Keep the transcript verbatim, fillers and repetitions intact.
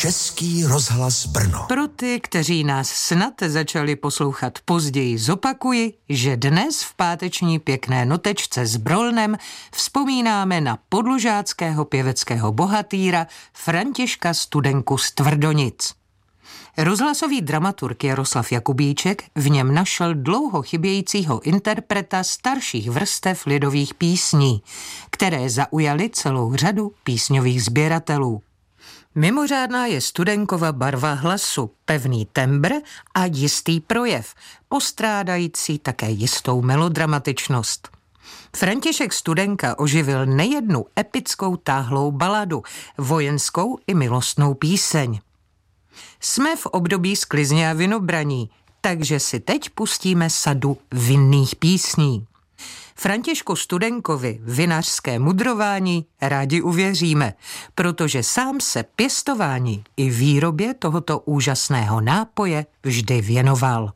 Český rozhlas Brno. Pro ty, kteří nás snad začali poslouchat později, zopakuji, že dnes v páteční pěkné notečce s Brolnem vzpomínáme na podlužáckého pěveckého bohatýra Františka Studenku z Tvrdonic. Rozhlasový dramaturg Jaroslav Jakubíček v něm našel dlouho chybějícího interpreta starších vrstev lidových písní, které zaujaly celou řadu písňových sběratelů. Mimořádná je Studenkova barva hlasu, pevný tembr a jistý projev, postrádající také jistou melodramatičnost. František Studenka oživil nejednu epickou táhlou baladu, vojenskou i milostnou píseň. Jsme v období sklizně a vinobraní, takže si teď pustíme sadu vinných písní. Františku Studenkovi vinařské mudrování rádi uvěříme, protože sám se pěstování i výrobě tohoto úžasného nápoje vždy věnoval.